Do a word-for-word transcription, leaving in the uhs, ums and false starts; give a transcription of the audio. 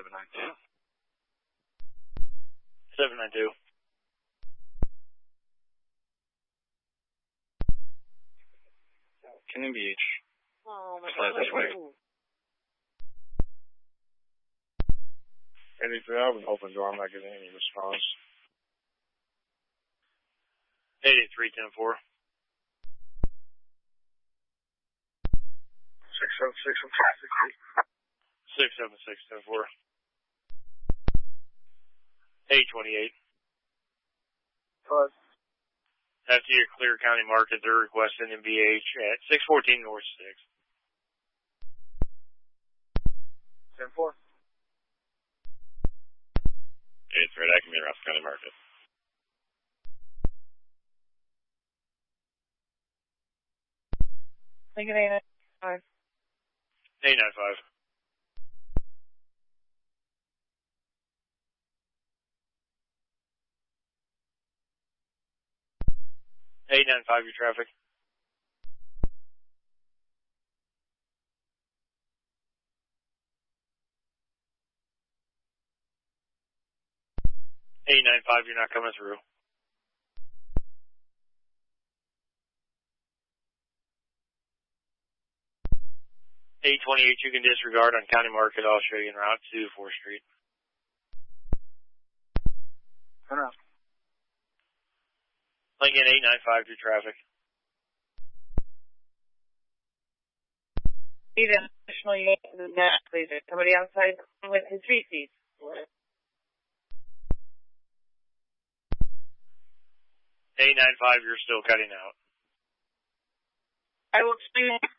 seven nine two. seven nine two. Canyon Beach. Oh, my Slide this way. eighty-three, I have an open door. I'm not getting any response. eighty-three ten four. six seven six, I'm trying to six eight. six seven six ten four. eight twenty-eight. Five. After your clear county market, they're requesting M B H at six fourteen North six. ten four. It's right, I can be Ross County Market. Thank you, eight nine five. eight nine five. eight nine five, your traffic. eight nine five, you're not coming through. eight twenty-eight, you can disregard on County Market. I'll show you en route to fourth Street. Turn around. Lincoln eight nine five, your traffic. Need an additional unit in the net, please. There's somebody outside with his receipts. eight nine five, you're still cutting out. I will explain